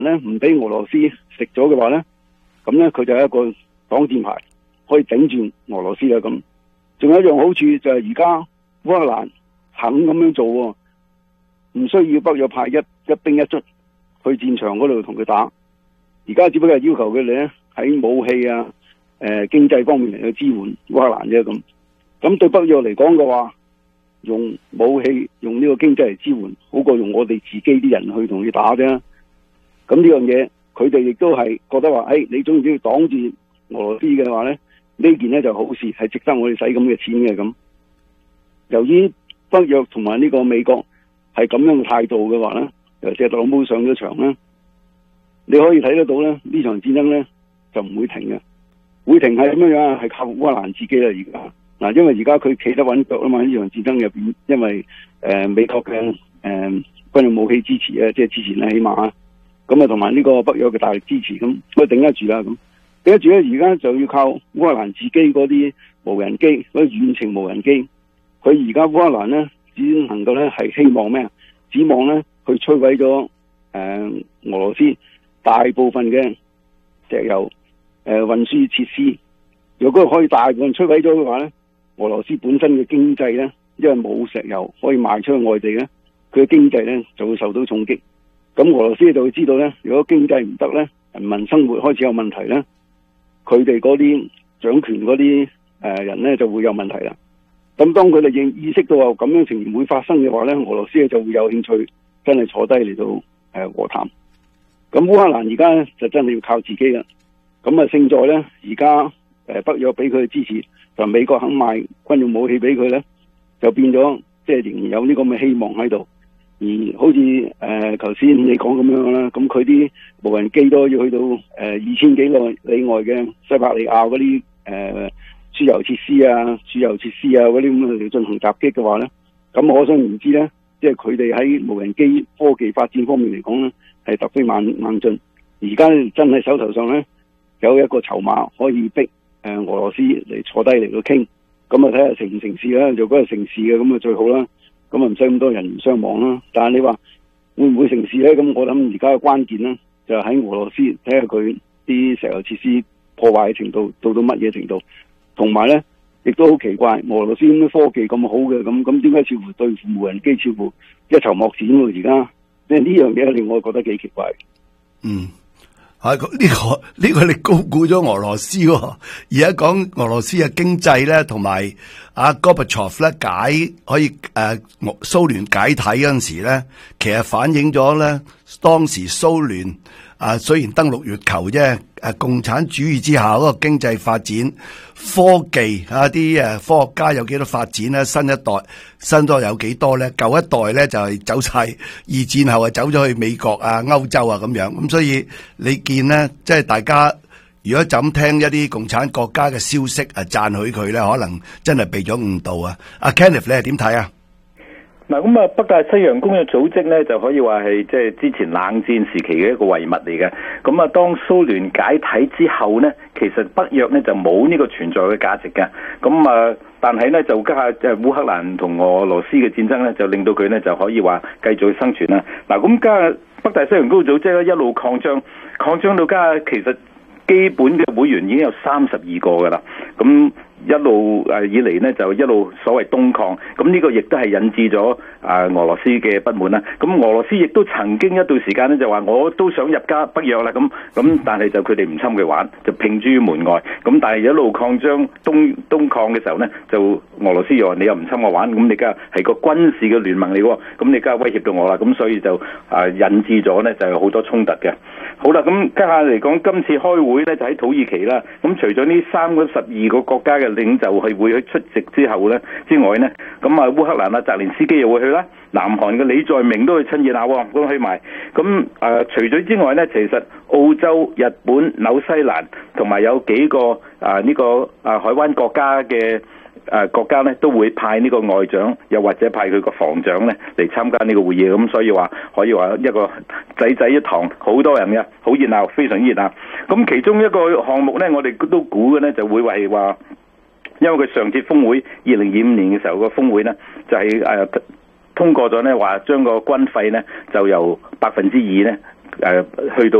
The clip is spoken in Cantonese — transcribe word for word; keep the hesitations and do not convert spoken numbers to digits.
咧唔俾俄羅斯食咗嘅話咧，咁咧佢就係一個擋箭牌，可以頂住俄羅斯啦。咁仲有一樣好處就係而家烏克蘭肯咁樣做，唔需要北約派一一兵一卒去戰場嗰度同佢打。而家只不過係要求佢哋咧喺武器啊、誒、呃、經濟方面嚟去支援烏克蘭啫。咁咁對北約嚟講嘅話，用武器用呢個經濟嚟支援，好過用我哋自己啲人去同佢打啫。咁呢樣嘢，佢哋亦都係覺得話，誒、哎，你總之要擋住俄羅斯嘅話咧，呢件咧就好事，係值得我哋使咁嘅錢嘅。咁由於北約同埋呢個美國係咁樣嘅態度嘅話咧，尤其是特朗普上咗場咧，你可以睇得到咧，呢場戰爭咧就唔會停嘅，會停係咁樣樣，係靠烏克蘭自己啦。而家嗱，因為而家佢企得穩腳啊嘛，呢場戰爭入邊，因為誒、呃、美國嘅誒、呃、軍用武器支持啊，即係之前咧起碼咁啊，同埋呢個北約嘅大力支持，咁可以頂得住啦。咁頂得住咧，而家就要靠烏克蘭自己嗰啲無人機，嗰啲遠程無人機。佢而家烏克蘭咧，只能夠咧係希望咩啊？指望咧去摧毀咗誒、呃、俄羅斯大部分嘅石油誒運輸設施。如果可以大部分摧毀咗嘅話咧，俄羅斯本身嘅經濟咧，因為冇石油可以賣出去外地咧，佢嘅經濟咧就會受到重擊。咁俄羅斯就會知道咧，如果經濟唔得咧，人民生活開始有問題咧，佢哋嗰啲掌權嗰啲誒人咧就會有問題啦。咁當佢哋認意識到話咁樣情形會發生嘅話咧，俄羅斯就會有興趣真係坐低嚟到誒、呃、和談。咁烏克蘭而家咧就真係要靠自己啦。咁啊勝在咧而家誒北約俾佢支持，就美國肯賣軍用武器俾佢咧，就變咗即係仍然有呢個咁嘅希望喺度。而好似誒頭先你講咁樣啦，咁佢啲無人機都要去到誒二千幾個里外嘅西伯利亞嗰啲誒輸油設施啊、儲油設施啊嗰啲咁嚟進行襲擊嘅話咧，咁可想而知咧，即係佢哋喺無人機科技發展方面嚟講咧，係突飛猛猛進。而家真係手頭上咧有一個籌碼可以逼誒俄羅斯嚟坐低嚟到傾，咁啊睇下成唔成事啦。如果係成事嘅，咁啊最好啦。咁啊唔使咁多人傷亡啦，但係你話會唔會成事咧？咁我諗而家嘅關鍵咧就喺俄羅斯，睇下佢啲石油設施破壞嘅程度到到乜嘢程度，同埋咧亦都好奇怪，俄羅斯咁嘅科技咁好嘅，咁咁點解似乎對付無人機似乎一籌莫展喎？而家即係呢樣嘢令我覺得幾奇怪。 嗯。啊！呢、這個呢、這個你高估咗俄羅斯喎、哦。而家講俄羅斯嘅經濟咧，同埋阿戈巴喬夫咧解可以誒、呃、蘇聯解體嗰陣時咧，其實反映咗咧當時蘇聯啊雖然登陸月球啫，誒共產主義之下嗰個經濟發展、科技啊啲誒科學家有幾多發展咧？新一代新一代有幾多咧？舊一代咧就係、是、走晒二戰後啊走咗去美國啊、歐洲啊咁樣，咁所以你見咧，即係大家如果就咁聽一啲共產國家嘅消息啊，讚許佢咧，可能真係被咗誤導啊！阿 Kenneth 你係點睇啊？ 嗱，咁啊，北大西洋公約組織咧就可以話係即係之前冷戰時期嘅一個遺物嚟嘅。咁啊，當蘇聯解體之後咧，其實北約咧就冇呢個存在嘅價值嘅。咁啊，但係咧就加即係烏克蘭同俄羅斯嘅戰爭咧，就令到佢咧就可以話繼續生存啦。嗱，咁加北大西洋公約組織咧一路擴張，擴張到加其實基本嘅會員已經有三十二個噶啦。咁一路誒以嚟呢，就一路所謂東擴，咁呢個亦都係引致咗啊俄羅斯嘅不滿啦。咁俄羅斯亦都曾經一段時間呢，就話我都想入加北約啦，咁咁但係就佢哋唔侵佢玩，就摒諸於門外。咁但係一路擴張東東擴嘅時候呢，就俄羅斯又話你又唔侵我玩，咁你梗係個軍事嘅聯盟嚟喎，咁你梗係威脅到我啦。咁所以就啊引致咗呢，就有好多衝突嘅。好啦，咁家下嚟講，今次開會呢，就喺土耳其啦。咁除咗呢三個十二個國家嘅領袖係會去出席之後咧之外呢，咁啊烏克蘭啊澤連斯基又會去啦，南韓嘅李在明都會趁熱鬧喎，咁去埋。咁啊除咗之外呢，其實澳洲、日本、紐西蘭同埋有幾個啊呢個啊海灣國家嘅誒國家呢，都會派呢個外長，又或者派佢個防長呢嚟參加呢個會議。咁所以話可以話一個仔仔一堂，好多人嘅，好熱鬧，非常熱鬧。咁其中一個項目呢，我哋都估嘅呢，就會係話，因為佢上次峰會二零二五年嘅時候個峰會呢，就係、是、誒通過咗呢話將個軍費呢就由百分之二呢誒去到